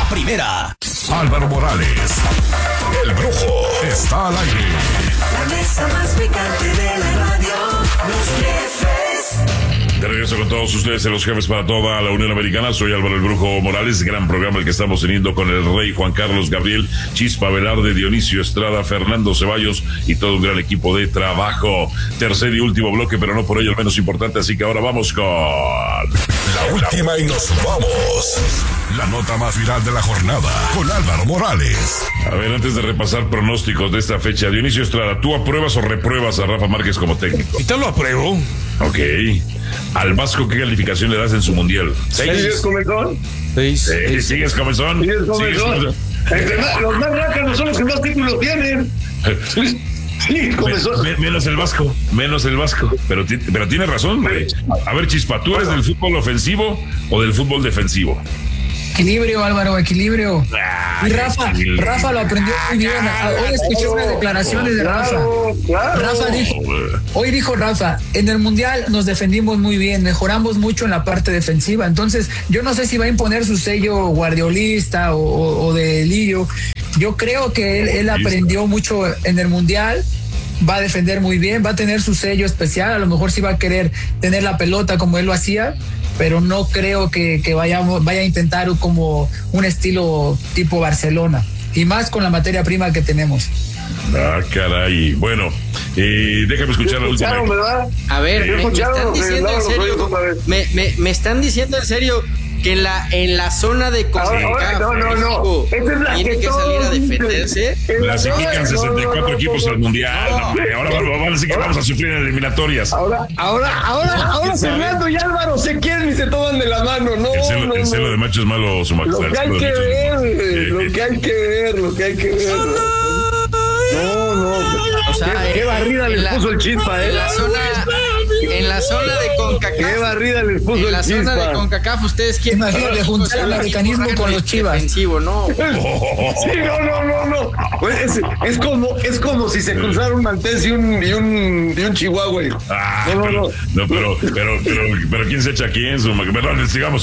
primera. Álvaro Morales, el Brujo, está al aire. La mesa más picante de la radio, Los Jefes. De regreso con todos ustedes en Los Jefes para toda la Unión Americana. Soy Álvaro el Brujo Morales. Gran programa el que estamos teniendo con el Rey, Juan Carlos Gabriel, Chispa Velarde, Dionisio Estrada, Fernando Ceballos y todo un gran equipo de trabajo. Tercer y último bloque, pero no por ello el menos importante. Así que ahora vamos con la última y nos vamos. La nota más viral de la jornada con Álvaro Morales. A ver, antes de repasar pronósticos de esta fecha, Dionisio Estrada, ¿tú apruebas o repruebas a Rafa Márquez como técnico? Y te lo apruebo. Ok. ¿Al Vasco qué calificación le das en su mundial? ¿Sigues comezón? 6. ¿Sigues comezón? ¿Sigues comezón? Los más rácanos son los que más títulos tienen. Sí, comezón. Menos el Vasco. Pero tiene razón, güey. A ver, Chispa, ¿tú eres del fútbol ofensivo o del fútbol defensivo? Equilibrio, Álvaro, equilibrio. Y Rafa lo aprendió muy bien. Hoy escuché unas declaraciones de Rafa. Hoy dijo Rafa, en el Mundial nos defendimos muy bien, mejoramos mucho en la parte defensiva. Entonces, yo no sé si va a imponer su sello guardiolista o de Lillo. Yo creo que él aprendió mucho en el Mundial. Va a defender muy bien, va a tener su sello especial. A lo mejor sí va a querer tener la pelota como él lo hacía, pero no creo que vaya a intentar como un estilo tipo Barcelona, y más con la materia prima que tenemos. Ah, caray. Bueno, déjame escuchar la última. A ver, me están diciendo en serio, me están diciendo en serio que en la zona de CONCACAF no. Tiene que salir a defenderse. Clasifican 64 equipos al Mundial. No, hombre, ahora van a decir que vamos a sufrir en eliminatorias. Ahora Fernando y Álvaro se quieren y se toman de la mano. No, el celo de macho es malo, su majestad. Lo que hay que ver. No. O sea, qué barrida les puso el Chispa, En la zona de CONCACAF. Qué barrida les puso el Chispa. En la zona de CONCACAF, ustedes quieren juntar el americanismo con los Chivas. Defensivo, ¿no? Sí, no. Es como si se cruzara un maltés y un chihuahua. No, pero ¿quién se echa a quién? Perdón, sigamos.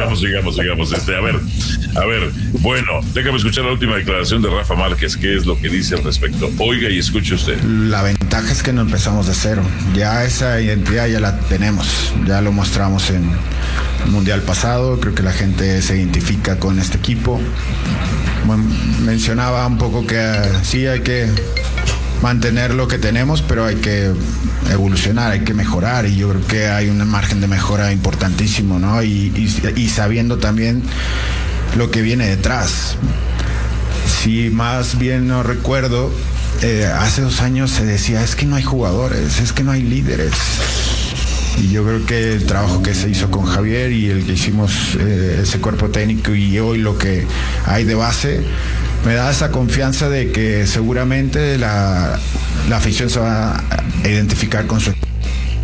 A ver, bueno, déjame escuchar la última declaración de Rafa Márquez. ¿Qué es lo que dice al respecto? Oiga y escuche usted. La ventaja es que no empezamos de cero. Ya esa identidad ya la tenemos. Ya lo mostramos en el Mundial pasado. Creo que la gente se identifica con este equipo. Bueno, mencionaba un poco que sí hay que mantener lo que tenemos, pero hay que evolucionar, hay que mejorar, y yo creo que hay un margen de mejora importantísimo, ¿no? Y sabiendo también lo que viene detrás. Si más bien no recuerdo, hace 2 años se decía, es que no hay jugadores, es que no hay líderes. Y yo creo que el trabajo que se hizo con Javier y el que hicimos ese cuerpo técnico y hoy lo que hay de base, me da esa confianza de que seguramente la afición se va a identificar con su equipo.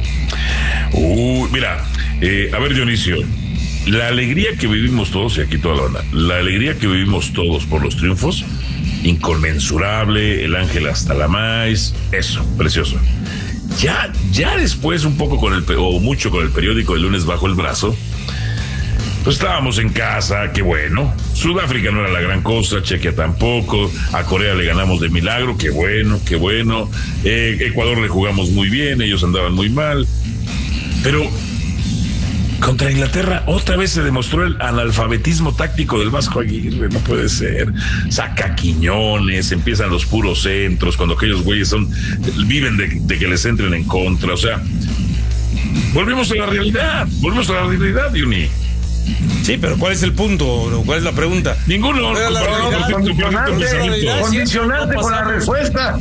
Mira, a ver, Dionisio, la alegría que vivimos todos, y aquí toda la banda, la alegría que vivimos todos por los triunfos, inconmensurable, el ángel hasta la maíz, eso, precioso. Ya después, un poco mucho con el periódico El Lunes bajo el brazo, pues estábamos en casa, qué bueno. Sudáfrica no era la gran cosa, Chequia tampoco, a Corea le ganamos de milagro, qué bueno. Ecuador le jugamos muy bien, ellos andaban muy mal. Pero contra Inglaterra otra vez se demostró el analfabetismo táctico del Vasco Aguirre, no puede ser. Saca Quiñones, empiezan los puros centros, cuando aquellos güeyes viven de que les entren en contra, o sea, volvemos a la realidad, Diony. Sí, pero ¿cuál es el punto? ¿Cuál es la pregunta? Ninguno. Condicionarte con la respuesta.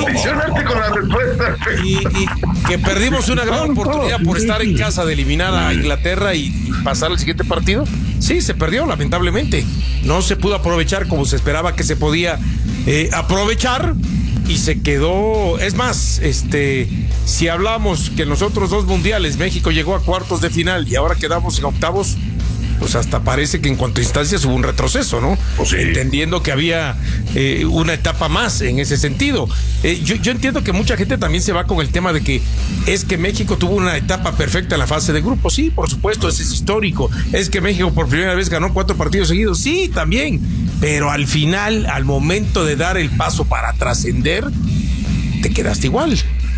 Y que perdimos una gran oportunidad por estar en casa de eliminar a Inglaterra y pasar al siguiente partido. Sí, se perdió, lamentablemente. No se pudo aprovechar como se esperaba que se podía aprovechar. Y se quedó, es más, si hablamos que en los otros 2 mundiales México llegó a cuartos de final y ahora quedamos en octavos, pues hasta parece que en cuanto a instancias hubo un retroceso, ¿no? Pues sí. Entendiendo que había una etapa más en ese sentido. Yo entiendo que mucha gente también se va con el tema de que es que México tuvo una etapa perfecta en la fase de grupos. Sí, por supuesto, ese es histórico. Es que México por primera vez ganó 4 partidos seguidos. Sí, también. Pero al final, al momento de dar el paso para trascender, te quedaste igual.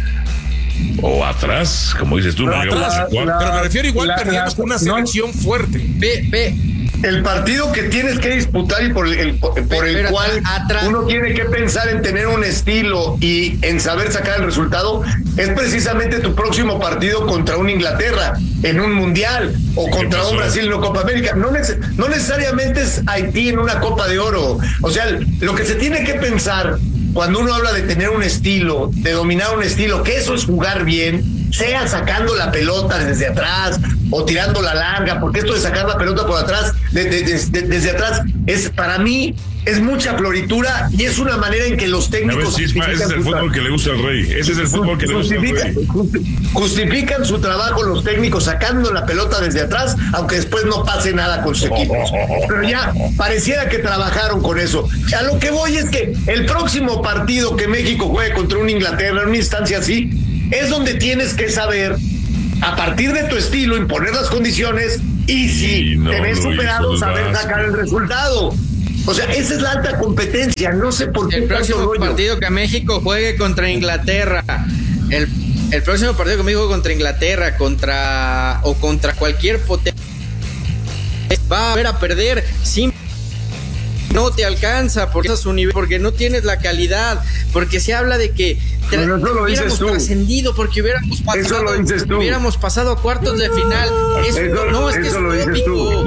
O atrás, como dices tú, no llegamos a 4. Pero me refiero igual, perdíamos con una selección fuerte. El partido que tienes que disputar y por el cual uno tiene que pensar en tener un estilo y en saber sacar el resultado es precisamente tu próximo partido contra un Inglaterra en un mundial o contra un Brasil en una Copa América. No necesariamente es Haití en una Copa de Oro. O sea, lo que se tiene que pensar cuando uno habla de tener un estilo, de dominar un estilo, que eso es jugar bien, sea sacando la pelota desde atrás o tirando la larga, porque esto de sacar la pelota por atrás, desde atrás, es para mí es mucha floritura y es una manera en que los técnicos ese es el fútbol que le gusta al Rey. Ese es el fútbol que le gusta al Rey. Justifican su trabajo los técnicos sacando la pelota desde atrás, aunque después no pase nada con sus equipos. Pero ya pareciera que trabajaron con eso. A lo que voy es que el próximo partido que México juegue contra un Inglaterra en una instancia así, es donde tienes que saber, a partir de tu estilo, imponer las condiciones y si te ves superado, saber sacar el resultado. O sea, esa es la alta competencia. No sé por qué. El próximo partido que México juegue contra Inglaterra, el próximo partido que México contra Inglaterra, contra cualquier potencia, va a ver a perder sin. No te alcanza porque es su nivel, porque no tienes la calidad, porque se habla de que hubiéramos trascendido, porque hubiéramos pasado a cuartos de final. Eso no es que es utópico.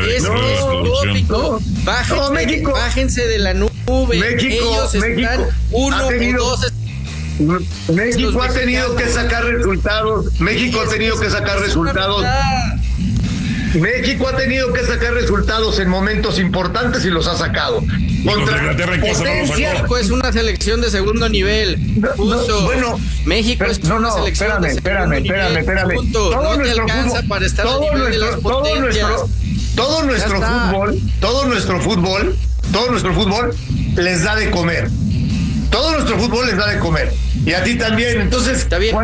Utópico. Bájense de la nube. Ellos están uno o dos. México ha tenido que sacar resultados. México ha tenido que sacar resultados. México ha tenido que sacar resultados en momentos importantes y los ha sacado. Contra Inglaterra en casa México es una selección de segundo nivel. Bueno, México es una selección de segundo nivel. Espérame. No te alcanza para estar al nivel de las potencias. Todo nuestro fútbol les da de comer. Todo nuestro fútbol les da de comer. Y a ti también. Entonces, está bien.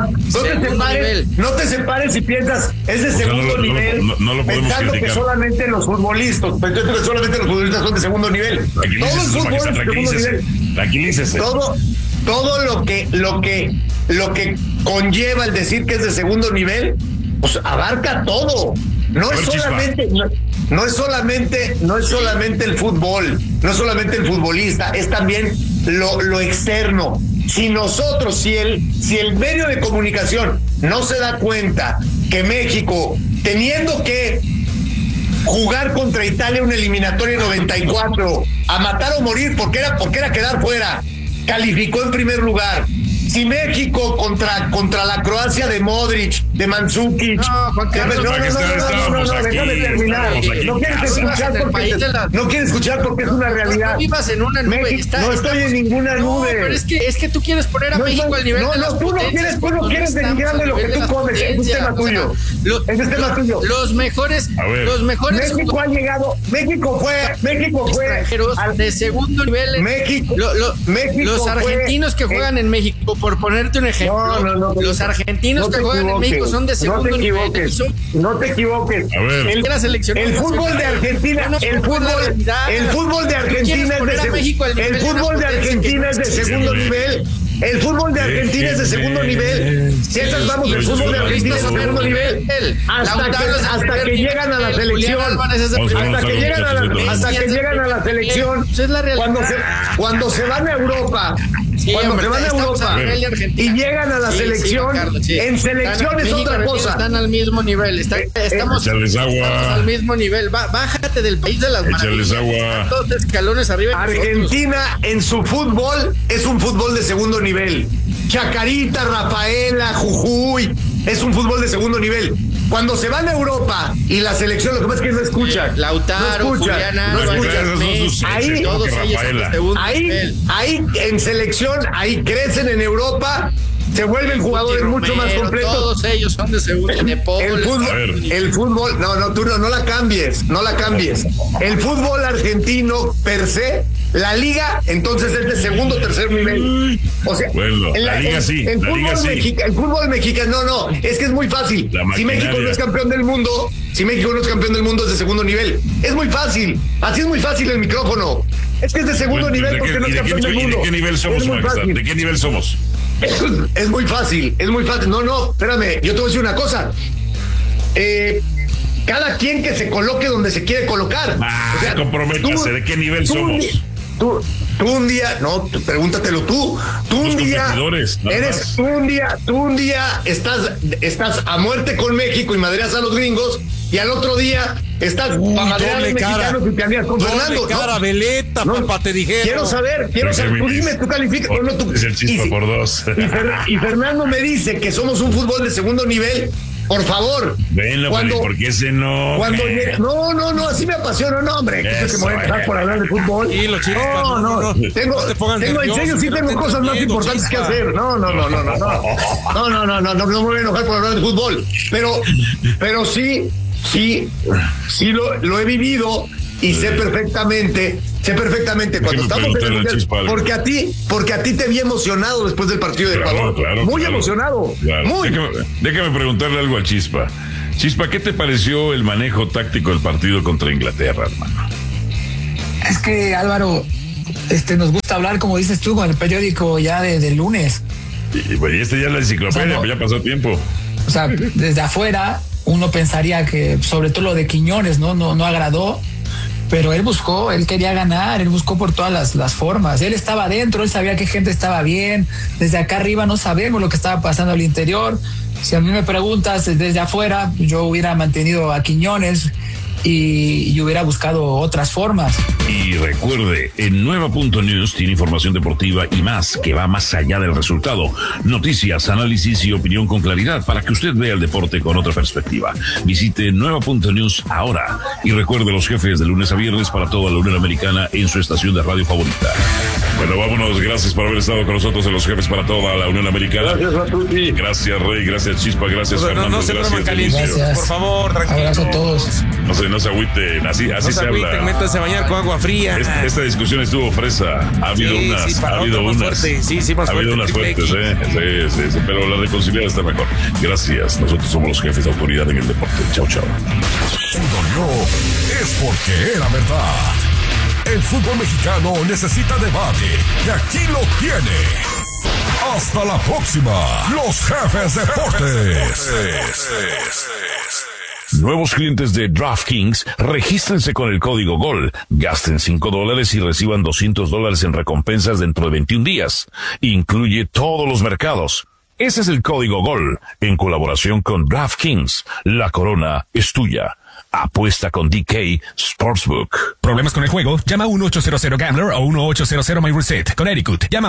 No te separes y piensas, es de segundo nivel. No lo podemos pensando criticar. que solamente los futbolistas son de segundo nivel. Todo el fútbol es de segundo nivel. Tranquilícese. Todo lo que conlleva el decir que es de segundo nivel, pues abarca todo. No es solamente el fútbol, no es solamente el futbolista, es también lo externo. Si el medio de comunicación no se da cuenta que México, teniendo que jugar contra Italia una eliminatoria en 94, a matar o morir porque era quedar fuera, calificó en primer lugar. Si México contra la Croacia de Modric, de Mandzukic, déjame terminar. No quieres escuchar porque es una realidad. No vivas en una nube. No estoy en ninguna nube. Pero es que tú quieres poner a México al nivel de las potencias. Tú no quieres denigrarle lo que tú comes. Es un tema tuyo. Los mejores. México fue extranjeros de segundo nivel. Los argentinos que juegan en México, por ponerte un ejemplo, los argentinos que juegan en México son de segundo nivel. No te equivoques. El fútbol de Argentina, el fútbol de Argentina es de segundo nivel. El fútbol de Argentina es de segundo nivel. Si esas vamos, el fútbol de Argentina es de segundo nivel. Hasta que llegan a la selección. Hasta que llegan a la selección. Cuando se van a Europa. Y llegan a la selección, en selección es otra cosa. Están al mismo nivel. Estamos al mismo nivel. Bájate del país de las maravillas. 2 escalones arriba. Argentina en su fútbol es un fútbol de segundo nivel. Chacarita, Rafaela, Jujuy, es un fútbol de segundo nivel. Cuando se van a Europa y la selección, lo que pasa es que no escuchan. Lautaro, Julián Álvarez, Messi, todos ellos son de segundo nivel. Ahí en selección, ahí crecen en Europa se vuelven jugadores mucho más completos. Todos ellos son de segundo de el fútbol, tú no la cambies. El fútbol argentino per se, la liga, entonces es de segundo o tercer nivel. O sea, bueno, la liga sí. El fútbol mexicano, no, es que es muy fácil. Si México no es campeón del mundo, es de segundo nivel. Es muy fácil. Así es muy fácil el micrófono. Es que es de segundo nivel porque no es campeón del mundo. ¿De qué nivel somos, Majestad? ¿De qué nivel somos? Es muy fácil. No, espérame, yo te voy a decir una cosa. Cada quien que se coloque donde se quiere colocar. O sea, comprométase, ¿de qué nivel somos? Tú un día, no, pregúntatelo tú. Tú un día estás a muerte con México y madreas a los gringos, y al otro día estás a madrear a los mexicanos y te andías con Fernando. Cara, veleta, papá, te dijeron. Quiero saber, tú dime, tú calificas. Es el Chispa por 2. Y Fernando me dice que somos un fútbol de segundo nivel. Por favor. Venlo, ¿por qué se no? No, así me apasiona, no, hombre. Que me voy a dejar por hablar de fútbol. Y los chicos, no. Tengo en serio, sí tengo cosas más importantes que hacer. No me voy a enojar por hablar de fútbol. Pero sí lo he vivido y sé perfectamente cuando estamos en el mundial, porque a ti te vi emocionado después del partido de Ecuador. Muy emocionado. Muy. Déjame preguntarle algo al Chispa. Chispa, ¿qué te pareció el manejo táctico del partido contra Inglaterra, hermano? Es que, Álvaro, nos gusta hablar, como dices tú, con el periódico ya de lunes. Y ya es la enciclopedia, ya pasó tiempo. O sea, desde afuera uno pensaría que sobre todo lo de Quiñones no agradó. Pero él quería ganar, él buscó por todas las formas. Él estaba adentro, él sabía que gente estaba bien. Desde acá arriba no sabemos lo que estaba pasando al interior. Si a mí me preguntas desde afuera, yo hubiera mantenido a Quiñones y hubiera buscado otras formas. Y recuerde, en Nueva.News tiene información deportiva y más que va más allá del resultado. Noticias, análisis y opinión con claridad para que usted vea el deporte con otra perspectiva. Visite Nueva.News ahora y recuerde los jefes de lunes a viernes para toda la Unión Americana en su estación de radio favorita. Bueno, vámonos. Gracias por haber estado con nosotros en los jefes para toda la Unión Americana. Gracias, Matuti. Gracias, Rey. Gracias, Chispa. Gracias, Fernando. No se pongan calientes, por favor, tranquilo. Abrazo a todos. No se agüiten, así se habla. Métanse a bañar con agua fría. Esta discusión estuvo fresa. Ha habido unas. Ha habido unas fuertes, Sí, pero la reconciliada está mejor. Gracias. Nosotros somos los jefes de autoridad en el deporte. Chao. Si dolió, es porque era verdad. El fútbol mexicano necesita debate y aquí lo tiene. Hasta la próxima, los jefes deportes. Nuevos clientes de DraftKings, regístrense con el código GOL, gasten $5 y reciban $200 en recompensas dentro de 21 días. Incluye todos los mercados. Ese es el código GOL, en colaboración con DraftKings. La corona es tuya. Apuesta con DK Sportsbook. ¿Problemas con el juego? Llama 1-800-GAMBLER o 1-800-MyReset. Connecticut. Llama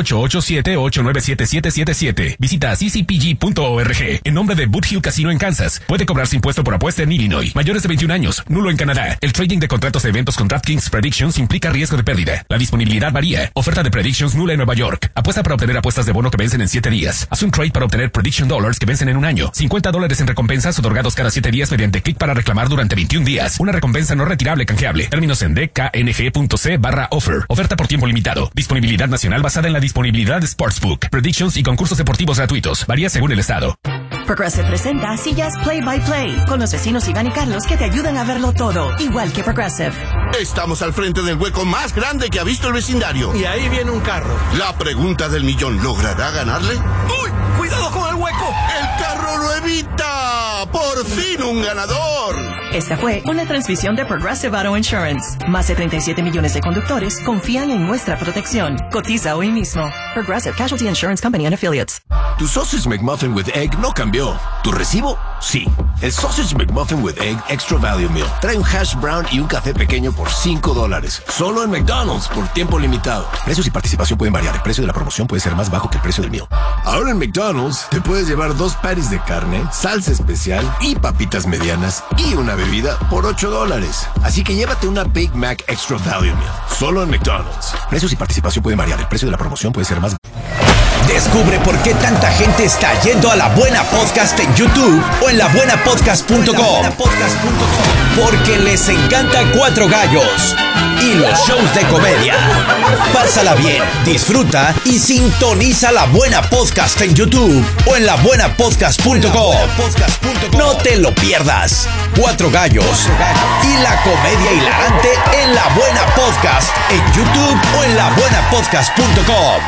888-897-777. Visita ccpg.org. En nombre de Boot Hill Casino en Kansas. Puede cobrarse impuesto por apuesta en Illinois. Mayores de 21 años. Nulo en Canadá. El trading de contratos de eventos con DraftKings Predictions implica riesgo de pérdida. La disponibilidad varía. Oferta de Predictions nula en Nueva York. Apuesta para obtener apuestas de bono que vencen en 7 días. Haz un trade para obtener Prediction Dollars que vencen en un año. $50 en recompensas otorgados cada 7 días mediante clic para reclamar durante 21 días. Una recompensa no retirable canjeable. Términos en dkng.c/offer. Oferta por tiempo limitado. Disponibilidad nacional basada en la disponibilidad de Sportsbook. Predictions y concursos deportivos gratuitos. Varía según el estado. Progressive presenta sillas Play by Play con los vecinos Iván y Carlos que te ayudan a verlo todo, igual que Progressive. Estamos al frente del hueco más grande que ha visto el vecindario. Y ahí viene un carro. La pregunta del millón, ¿logrará ganarle? ¡Uy! ¡Cuidado con el hueco! ¡El carro lo evita! ¡Por fin un ganador! Esta fue una transmisión de Progressive Auto Insurance. Más de 37 millones de conductores confían en nuestra protección. Cotiza hoy mismo. Progressive Casualty Insurance Company and Affiliates. Tu Sausage McMuffin with Egg no cambió. ¿Tu recibo? Sí. El Sausage McMuffin with Egg Extra Value Meal trae un hash brown y un café pequeño por $5. Solo en McDonald's por tiempo limitado. Precios y participación pueden variar. El precio de la promoción puede ser más bajo que el precio del meal. Ahora en McDonald's te puedes llevar 2 patties de carne, salsa especial y papitas medianas y una bebida por $8. Así que llévate una Big Mac Extra Value Meal. Solo en McDonald's. Precios y participación pueden variar. El precio de la promoción puede ser más Descubre por qué tanta gente está yendo a La Buena Podcast en YouTube o en labuenapodcast.com. Porque les encanta Cuatro Gallos y los shows de comedia. Pásala bien, disfruta y sintoniza La Buena Podcast en YouTube o en labuenapodcast.com. No te lo pierdas. Cuatro Gallos y la comedia hilarante en La Buena Podcast en YouTube o en labuenapodcast.com.